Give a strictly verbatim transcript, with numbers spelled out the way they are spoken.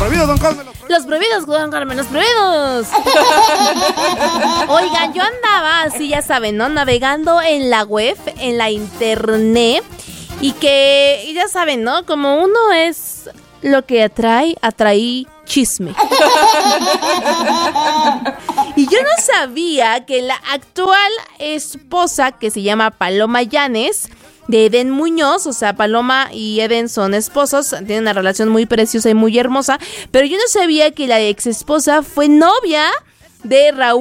prohibidos, don Carmen. Los prohibidos, don Carmen, los prohibidos. Oigan, yo andaba así, ya saben, ¿no? Navegando en la web, en la internet. Y que, ya saben, ¿no? Como uno es lo que atrae, atraí chisme. Y yo no sabía que la actual esposa, que se llama Paloma Llanes, de Eden Muñoz, o sea, Paloma y Eden son esposos, tienen una relación muy preciosa y muy hermosa, pero yo no sabía que la ex esposa fue novia de Raúl